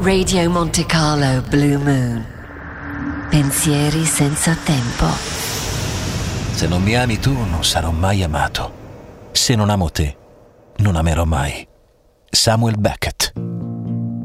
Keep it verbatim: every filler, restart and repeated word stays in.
Radio Monte Carlo Blue Moon. Pensieri senza tempo. Se non mi ami tu, non sarò mai amato. Se non amo te, non amerò mai. Samuel Beckett.